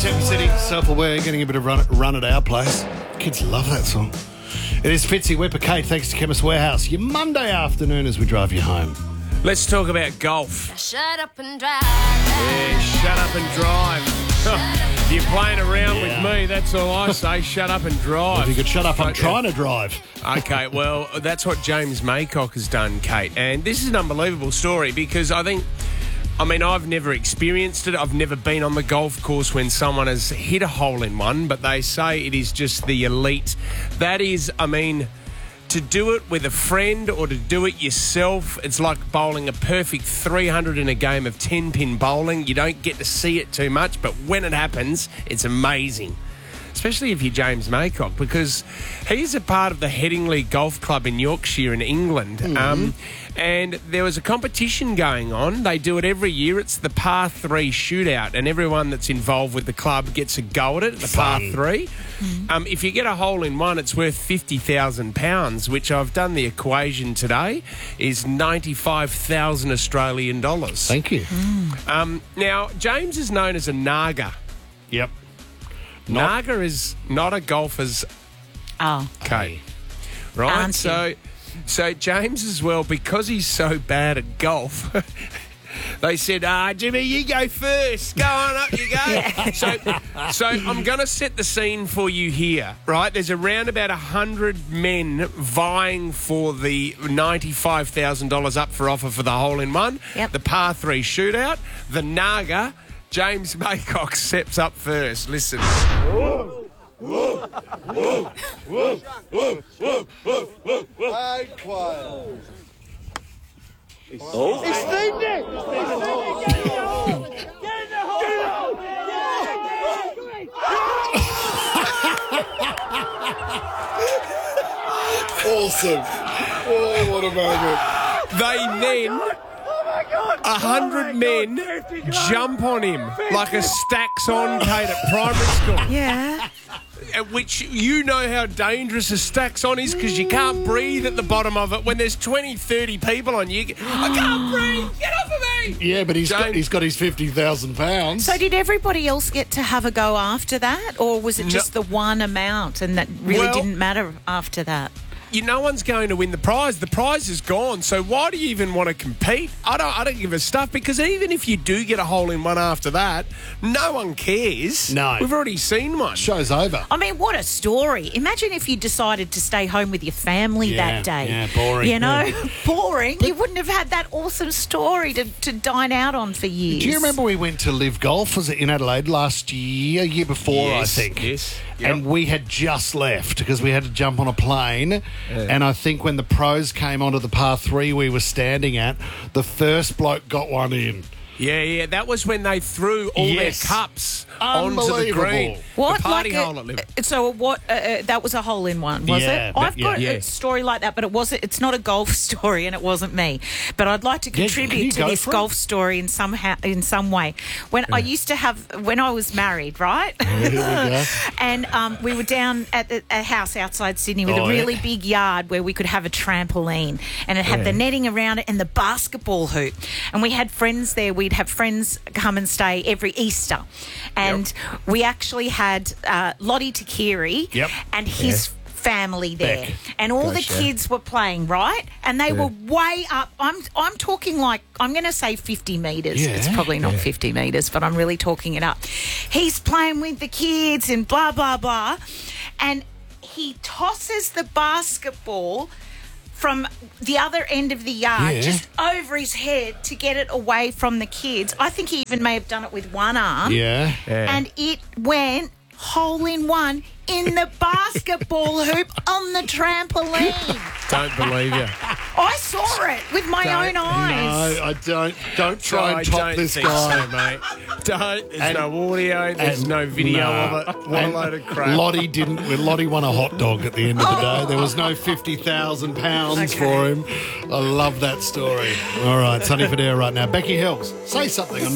Sample City, self-aware, getting a bit of run at our place. Kids love that song. It is Fitzy, Whipper, Kate, thanks to Chemist Warehouse. Your Monday afternoon as we drive you home. Let's talk about golf. Shut up and drive. Yeah, shut up and drive. You're playing around with me, that's all I say. Shut up and drive. If you could shut up, I'm trying to drive. Okay, well, that's what James Maycock has done, Kate. And this is an unbelievable story because I've never experienced it. I've never been on the golf course when someone has hit a hole in one, but they say it is just the elite. That is, to do it with a friend or to do it yourself, it's like bowling a perfect 300 in a game of 10-pin bowling. You don't get to see it too much, but when it happens, it's amazing. Especially if you're James Maycock, because he's a part of the Headingley Golf Club in Yorkshire in England. And there was a competition going on. They do it every year. It's the par 3 shootout, and everyone that's involved with the club gets a go at it, the par 3. If you get a hole in one, it's worth £50,000, which I've done the equation today, is 95,000 Australian dollars. Thank you. Now, James is known as a Naga. Yep. Naga is not a golfer's Kate. Right? Auntie. So James as well, because he's so bad at golf, they said, Jimmy, you go first. Go on, up you go. So I'm going to set the scene for you here, right? There's around about 100 men vying for the $95,000 up for offer for the hole-in-one, the par 3 shootout, the Naga. James Maycock steps up first. Listen. Quiet. It's steamed it! Awesome. Oh, what a moment. They then, 100 men jump on him like a stacks on Kate at primary school. Yeah. Which you know how dangerous a stacks on is because you can't breathe at the bottom of it when there's 20, 30 people on you. I can't breathe. Get off of me. Yeah, but he's got his £50,000. So did everybody else get to have a go after that, or was it just the one amount and that really didn't matter after that? No one's going to win the prize. The prize is gone. So why do you even want to compete? I don't give a stuff, because even if you do get a hole in one after that, no one cares. No. We've already seen one. Show's over. I mean, what a story. Imagine if you decided to stay home with your family that day. Yeah, boring. You know, boring. You wouldn't have had that awesome story to dine out on for years. Do you remember we went to Live Golf? Was it in Adelaide last year before, Yes, I think? yes. Yep. And we had just left because we had to jump on a plane. And I think when the pros came onto the par 3 we were standing at, the first bloke got one in. Yeah. That was when they threw all their cups onto the Unbelievable. green. What? The party hole at Live. So what? That was a hole in one, was Yeah, it? I've got yeah. a story like that, but it wasn't. It's not a golf story, and it wasn't me. But I'd like to can you contribute to go this for it? golf story in some way. When I used to when I was married, right? Here we go. And we were down at a house outside Sydney with a really big yard where we could have a trampoline, and it had the netting around it and the basketball hoop. And we had friends there. We'd have friends come and stay every Easter, and we actually had Lottie Takiri and his family there, Beck. and all the kids were playing, right? And they were way up. I'm talking like, I'm going to say 50 metres. Yeah. It's probably not 50 metres, but I'm really talking it up. He's playing with the kids and blah, blah, blah. And he tosses the basketball from the other end of the yard, just over his head to get it away from the kids. I think he even may have done it with one arm. Yeah. And it went hole in one in the basketball hoop on the trampoline. Don't believe you. I saw it with my own eyes. No, I don't. Don't try and top this think guy. so, mate. Don't. There's no audio. There's no video of it. What a load of crap. Lottie won a hot dog at the end of the day. There was no £50,000 for him. I love that story. All right, Sonny Fodera right now. Becky Hills, say something on